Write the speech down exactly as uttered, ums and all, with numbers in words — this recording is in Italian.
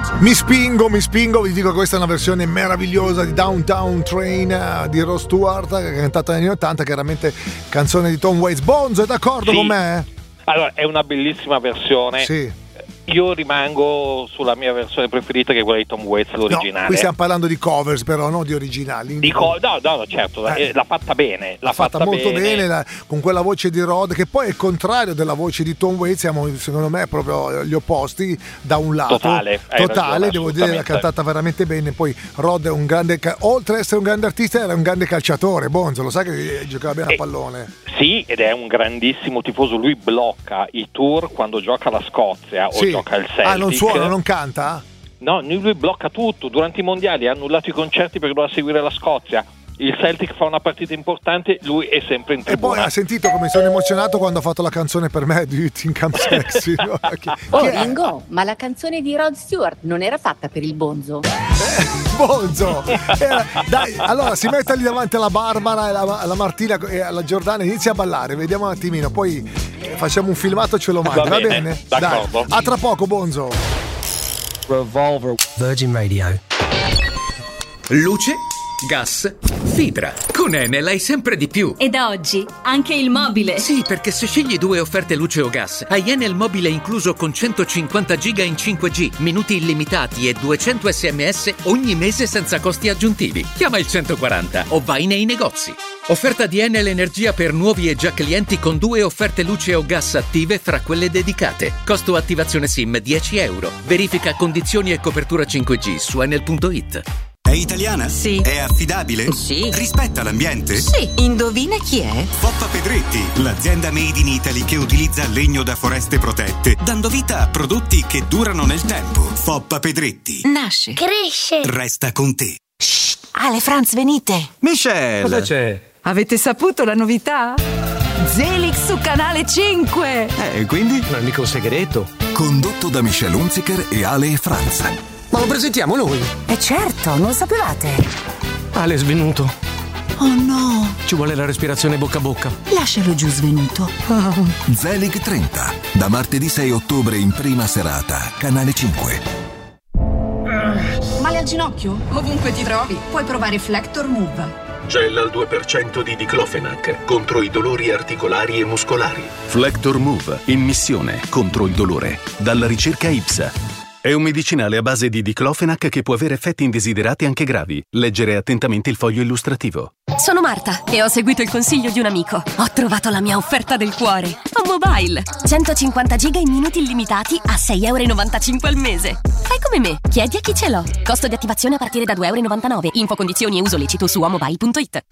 Mi spingo, mi spingo, vi dico che questa è una versione meravigliosa di Downtown Train uh, di Rod Stewart, che è cantata negli anni ottanta, chiaramente canzone di Tom Waits. Bonzo, è d'accordo sì. con me? Allora, è una bellissima versione. Sì. Io rimango sulla mia versione preferita, che è quella di Tom Waits, l'originale. No, qui stiamo parlando di covers, però, non di originali. Di co- no, no, no, certo, eh. l'ha fatta bene. L'ha, l'ha fatta, fatta molto bene, bene la, con quella voce di Rod, che poi è il contrario della voce di Tom Waits. Siamo, secondo me, proprio gli opposti da un lato. Totale, totale ragione, devo dire, l'ha cantata veramente bene. Poi Rod è un grande, oltre ad essere un grande artista, era un grande calciatore. Bonzo, lo sai che giocava bene eh, a pallone. Sì, ed è un grandissimo tifoso. Lui blocca i tour quando gioca la Scozia sì. o gioca il Celtic. Ah, non suona, non canta? No, lui blocca tutto. Durante i mondiali ha annullato i concerti perché doveva seguire la Scozia. Il Celtic fa una partita importante, lui è sempre in tribuna. E poi ha sentito come sono emozionato quando ha fatto la canzone per me di You Think I'm Sexy. No? Che, oh che Ringo, ma la canzone di Rod Stewart non era fatta per il Bonzo? Eh, Bonzo! Era, dai, allora si metta lì davanti alla Barbara e alla, alla Martina e alla Giordana, inizia a ballare, vediamo un attimino, poi facciamo un filmato e ce lo mandi, va, va bene? bene? D'accordo. Dai, a tra poco, Bonzo. Revolver. Virgin Radio. Luce, gas, fibra. Con Enel hai sempre di più. E da oggi anche il mobile. Sì, perché se scegli due offerte luce o gas, hai Enel mobile incluso con centocinquanta giga in cinque G, minuti illimitati e duecento sms ogni mese senza costi aggiuntivi. Chiama il centoquaranta o vai nei negozi. Offerta di Enel Energia per nuovi e già clienti con due offerte luce o gas attive fra quelle dedicate. Costo attivazione SIM dieci euro. Verifica condizioni e copertura cinque G su enel punto it. È italiana? Sì. È affidabile? Sì. Rispetta l'ambiente? Sì. Indovina chi è? Foppa Pedretti, l'azienda made in Italy che utilizza legno da foreste protette, dando vita a prodotti che durano nel tempo. Foppa Pedretti. Nasce. Cresce. Resta con te. Shh. Ale, Franz, venite. Michelle. Cosa c'è? Avete saputo la novità? Zelix su Canale cinque. Eh, quindi? Non è mica un segreto. Condotto da Michelle Hunziker e Ale e Franz. Ma lo presentiamo noi? Eh certo, non lo sapevate. Ale è svenuto. Oh no. Ci vuole la respirazione bocca a bocca. Lascialo giù svenuto. Oh. Zelig trenta, da martedì sei ottobre in prima serata, Canale cinque. Male al ginocchio? Ovunque ti trovi, puoi provare Flector Move. Gel al due per cento di diclofenac contro i dolori articolari e muscolari. Flector Move, in missione contro il dolore. Dalla ricerca I P S A. È un medicinale a base di diclofenac che può avere effetti indesiderati anche gravi. Leggere attentamente il foglio illustrativo. Sono Marta e ho seguito il consiglio di un amico. Ho trovato la mia offerta del cuore. A Mobile. centocinquanta giga in minuti illimitati a sei e novantacinque euro al mese. Fai come me, chiedi a chi ce l'ho. Costo di attivazione a partire da due e novantanove euro. Info, condizioni e uso lecito su amobile punto it.